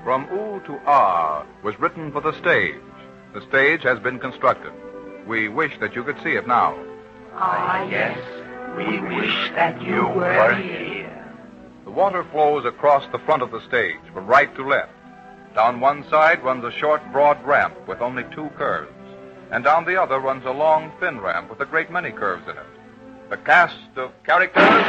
From Oo to Ah was written for the stage. The stage has been constructed. We wish that you could see it now. Ah, yes. We wish that you were here. The water flows across the front of the stage, from right to left. Down one side runs a short, broad ramp with only 2 curves. And down the other runs a long, thin ramp with a great many curves in it. The cast of characters...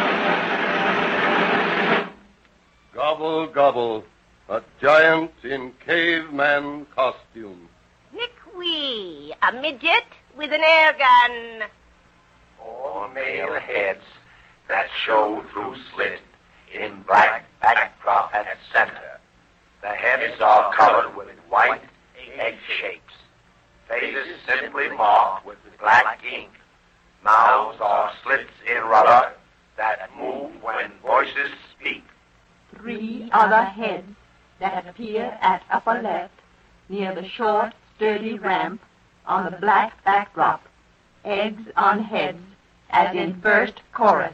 Gobble, gobble. A giant in caveman costume. Snickwee, a midget with an air gun. 4 male heads that show through slit in black backdrop at center. The heads are colored with white egg shapes. Faces simply marked with black ink. Mouths are slits in rubber that move when voices speak. 3 other heads that appear at upper left near the short, sturdy ramp on the black backdrop. Eggs on heads, as in first chorus.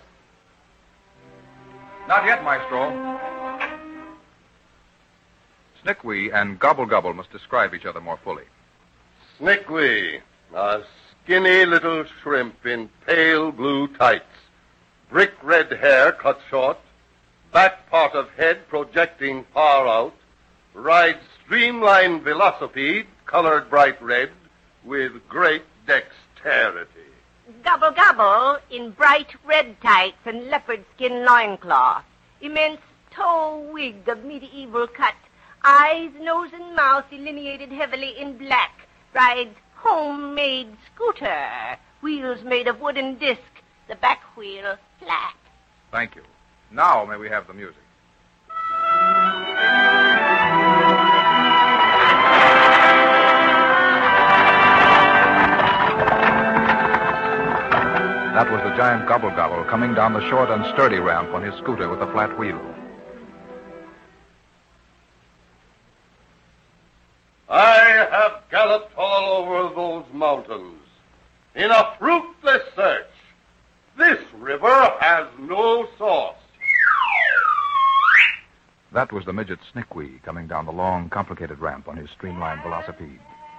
Not yet, Maestro. Snickwee and Gobble Gobble must describe each other more fully. Snickwee, a skinny little shrimp in pale blue tights. Brick red hair cut short, back part of head projecting far out, rides streamlined velocipede, colored bright red, with great dexterity. Gobble Gobble in bright red tights and leopard skin loincloth. Immense toe wig of medieval cut. Eyes, nose, and mouth delineated heavily in black. Rides homemade scooter. Wheels made of wooden disc. The back wheel flat. Thank you. Now may we have the music. That was the giant Gobble Gobble coming down the short and sturdy ramp on his scooter with a flat wheel. I have galloped all over those mountains in a fruitless search. This river has no source. That was the midget Snickwee coming down the long, complicated ramp on his streamlined velocipede.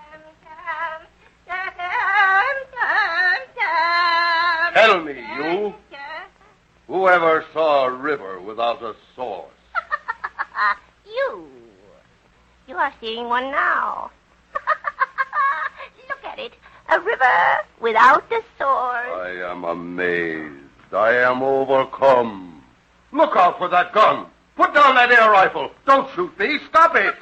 Tell me, you, whoever saw a river without a source? You are seeing one now. Look at it. A river without a source. I am amazed. I am overcome. Look out for that gun. Put down that air rifle. Don't shoot me. Stop it.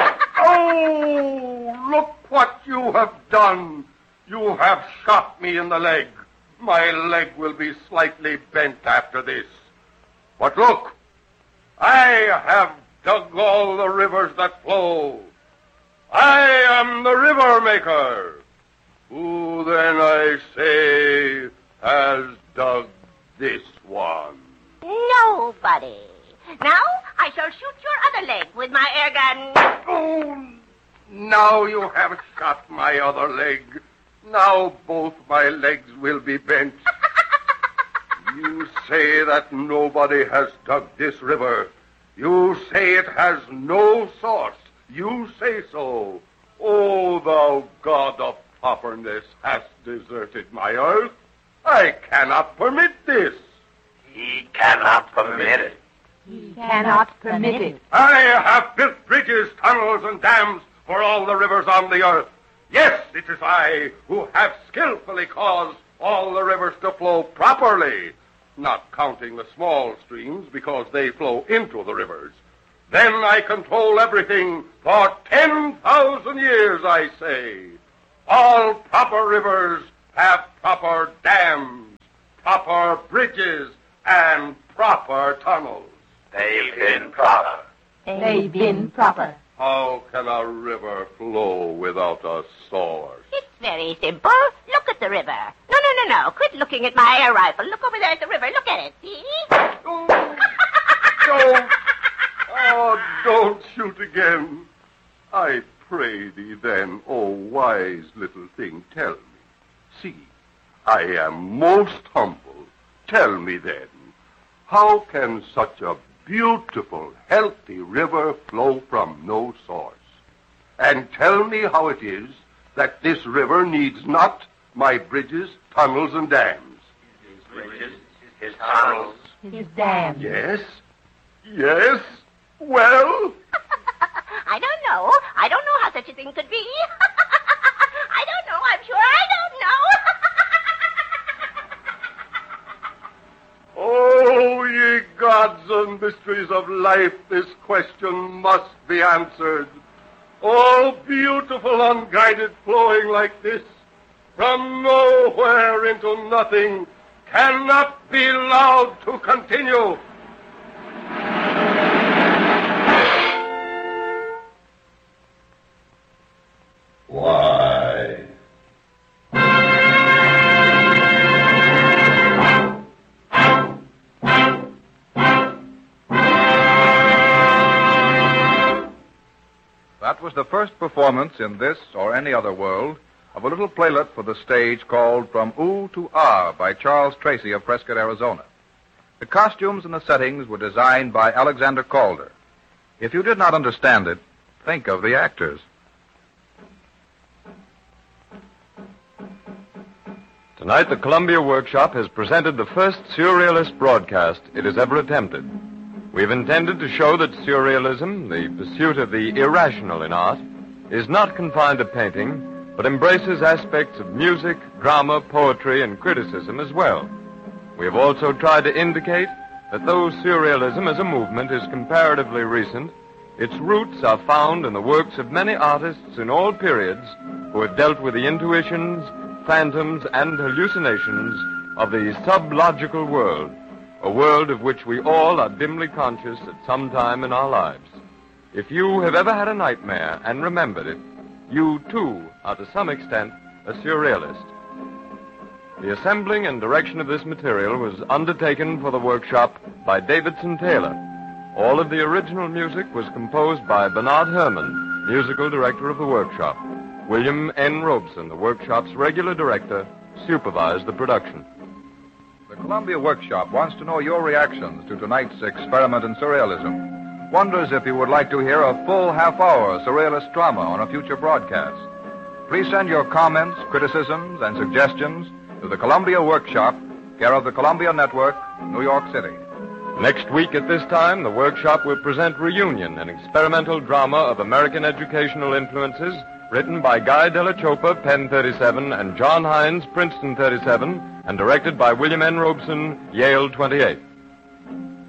Oh, look what you have done. You have shot me in the leg. My leg will be slightly bent after this. But look, I have dug all the rivers that flow. I am the river maker. Who then, I say, has dug this one? Nobody. Now I shall shoot your other leg with my air gun. Oh, now you have shot my other leg. Now both my legs will be bent. You say that nobody has dug this river. You say it has no source. You say so. O thou God of propperness, hast deserted my earth. I cannot permit this. He cannot permit it. He cannot permit it. I have built bridges, tunnels, and dams for all the rivers on the earth. Yes, it is I who have skillfully caused all the rivers to flow properly, not counting the small streams because they flow into the rivers. Then I control everything for 10,000 years, I say. All proper rivers have proper dams, proper bridges, and proper tunnels. They've been proper. They've been proper. How can a river flow without a source? It's very simple. Look at the river. No. Quit looking at my air rifle. Look over there at the river. Look at it. See? Don't shoot again. I pray thee then, O wise little thing, tell me. See, I am most humble. Tell me then, how can such a beautiful, healthy river flow from no source. And tell me how it is that this river needs not my bridges, tunnels, and dams. His bridges, his tunnels, His dam. Yes? Yes? Well? I don't know. I don't know how such a thing could be. I don't know. I'm sure I don't know. Oh, ye gods and mysteries of life, this question must be answered. All beautiful, unguided flowing like this, from nowhere into nothing, cannot be allowed to continue. Why? That was the first performance in this or any other world of a little playlet for the stage called From Ooh to Ah by Charles Tracy of Prescott, Arizona. The costumes and the settings were designed by Alexander Calder. If you did not understand it, think of the actors. Tonight, the Columbia Workshop has presented the first surrealist broadcast it has ever attempted. We've intended to show that surrealism, the pursuit of the irrational in art, is not confined to painting, but embraces aspects of music, drama, poetry, and criticism as well. We have also tried to indicate that though surrealism as a movement is comparatively recent, its roots are found in the works of many artists in all periods who have dealt with the intuitions, phantoms, and hallucinations of the sublogical world, a world of which we all are dimly conscious at some time in our lives. If you have ever had a nightmare and remembered it, you, too, are to some extent a surrealist. The assembling and direction of this material was undertaken for the workshop by Davidson Taylor. All of the original music was composed by Bernard Herrmann, musical director of the workshop. William N. Robeson, the workshop's regular director, supervised the production. The Columbia Workshop wants to know your reactions to tonight's experiment in surrealism. Wonders if you would like to hear a full half-hour surrealist drama on a future broadcast. Please send your comments, criticisms, and suggestions to the Columbia Workshop, care of the Columbia Network, New York City. Next week at this time, the workshop will present Reunion, an experimental drama of American educational influences, written by Guy Della Choppa, Penn 37, and John Hines, Princeton 37, and directed by William N. Robeson, Yale 28.